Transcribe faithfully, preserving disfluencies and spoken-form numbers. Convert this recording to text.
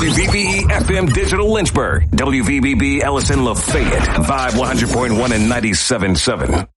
W V B E F M Digital Lynchburg, W V B B Ellison Lafayette, Vibe one hundred point one and ninety-seven point seven.